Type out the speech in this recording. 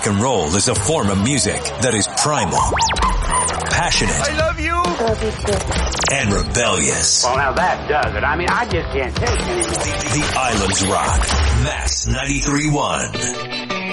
rock and roll is a form of music that is primal, passionate. I love you. Love you too. And rebellious. Well, now that does it. I mean, I just can't take it anymore. The Islands Rock. Max 93.1.